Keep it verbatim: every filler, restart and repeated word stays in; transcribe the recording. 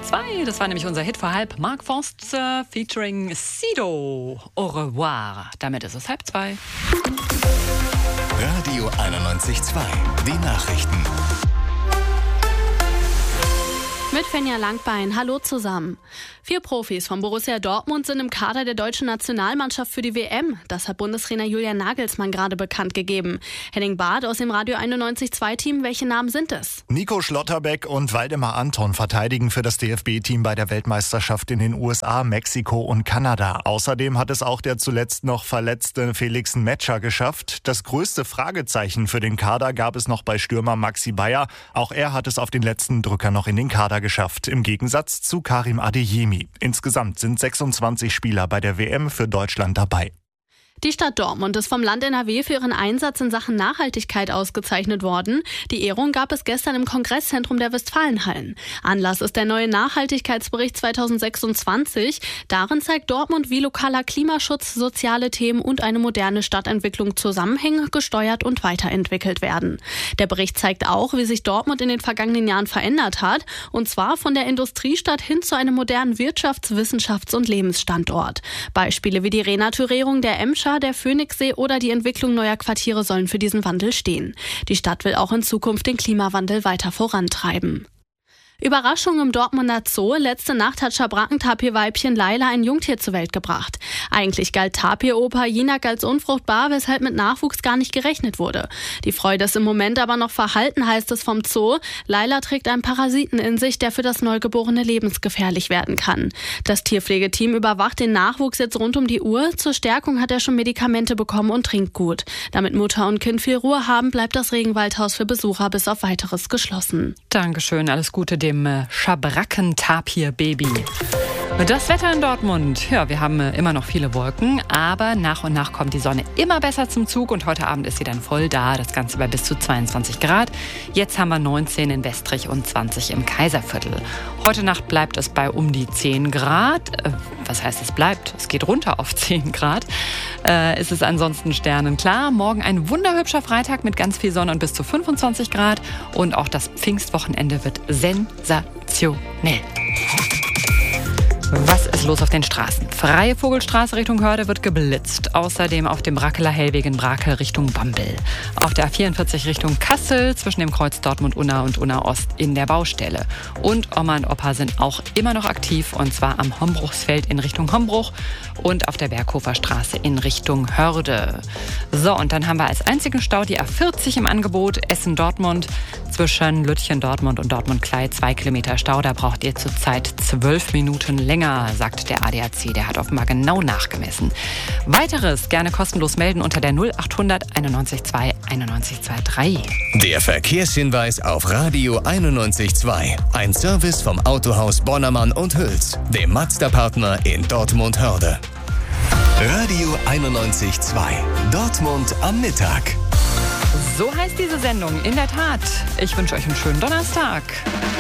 zwei. Das war nämlich unser Hit vor halb. Mark Forster featuring Sido. Au revoir. Damit ist es halb zwei. Radio einundneunzig Komma zwei. Die Nachrichten. Mit Fenja Langbein. Hallo zusammen. Vier Profis von Borussia Dortmund sind im Kader der deutschen Nationalmannschaft für die W M. Das hat Bundestrainer Julian Nagelsmann gerade bekannt gegeben. Henning Barth aus dem Radio einundneunzig Komma zwei Team. Welche Namen sind es? Nico Schlotterbeck und Waldemar Anton verteidigen für das D F B-Team bei der Weltmeisterschaft in den U S A, Mexiko und Kanada. Außerdem hat es auch der zuletzt noch verletzte Felix Metscher geschafft. Das größte Fragezeichen für den Kader gab es noch bei Stürmer Maxi Bayer. Auch er hat es auf den letzten Drücker noch in den Kader geschafft, im Gegensatz zu Karim Adeyemi. Insgesamt sind sechsundzwanzig Spieler bei der W M für Deutschland dabei. Die Stadt Dortmund ist vom Land N R W für ihren Einsatz in Sachen Nachhaltigkeit ausgezeichnet worden. Die Ehrung gab es gestern im Kongresszentrum der Westfalenhallen. Anlass ist der neue Nachhaltigkeitsbericht zweitausendsechsundzwanzig. Darin zeigt Dortmund, wie lokaler Klimaschutz, soziale Themen und eine moderne Stadtentwicklung zusammenhängen, gesteuert und weiterentwickelt werden. Der Bericht zeigt auch, wie sich Dortmund in den vergangenen Jahren verändert hat. Und zwar von der Industriestadt hin zu einem modernen Wirtschafts-, Wissenschafts- und Lebensstandort. Beispiele wie die Renaturierung der Emscher, der Phoenixsee oder die Entwicklung neuer Quartiere sollen für diesen Wandel stehen. Die Stadt will auch in Zukunft den Klimawandel weiter vorantreiben. Überraschung im Dortmunder Zoo. Letzte Nacht hat Schabrackentapir-Weibchen Laila ein Jungtier zur Welt gebracht. Eigentlich galt Tapir-Opa Jinak als unfruchtbar, weshalb mit Nachwuchs gar nicht gerechnet wurde. Die Freude ist im Moment aber noch verhalten, heißt es vom Zoo. Laila trägt einen Parasiten in sich, der für das Neugeborene lebensgefährlich werden kann. Das Tierpflegeteam überwacht den Nachwuchs jetzt rund um die Uhr. Zur Stärkung hat er schon Medikamente bekommen und trinkt gut. Damit Mutter und Kind viel Ruhe haben, bleibt das Regenwaldhaus für Besucher bis auf Weiteres geschlossen. Dankeschön, alles Gute dem Schabrackentapir-Baby. Das Wetter in Dortmund. Ja, wir haben immer noch viele Wolken, aber nach und nach kommt die Sonne immer besser zum Zug und heute Abend ist sie dann voll da. Das Ganze bei bis zu zweiundzwanzig Grad. Jetzt haben wir neunzehn in Westrich und zwanzig im Kaiserviertel. Heute Nacht bleibt es bei um die zehn Grad. Was heißt es bleibt? Es geht runter auf zehn Grad. Äh, ist es ansonsten sternenklar. Morgen ein wunderhübscher Freitag mit ganz viel Sonne und bis zu fünfundzwanzig Grad. Und auch das Pfingstwochenende wird sensationell. Was ist los auf den Straßen? Freie Vogelstraße Richtung Hörde wird geblitzt. Außerdem auf dem Brackeler Hellweg in Brakel Richtung Bambel. Auf der A vierundvierzig Richtung Kassel zwischen dem Kreuz Dortmund-Unna und Unna-Ost in der Baustelle. Und Oma und Opa sind auch immer noch aktiv und zwar am Hombruchsfeld in Richtung Hombruch und auf der Berghofer Straße in Richtung Hörde. So, und dann haben wir als einzigen Stau die A vierzig im Angebot Essen-Dortmund zwischen Lütchen-Dortmund und Dortmund-Klei. Zwei Kilometer Stau, da braucht ihr zurzeit zwölf Minuten länger, sagt der A D A C. Der hat offenbar genau nachgemessen. Weiteres gerne kostenlos melden unter der null achthundert einundneunzig zwei einundneunzig drei. Der Verkehrshinweis auf Radio einundneunzig Komma zwei. Ein Service vom Autohaus Bonnermann und Hüls, dem Mazda-Partner in Dortmund-Hörde. Radio einundneunzig Komma zwei. Dortmund am Mittag. So heißt diese Sendung in der Tat. Ich wünsche euch einen schönen Donnerstag.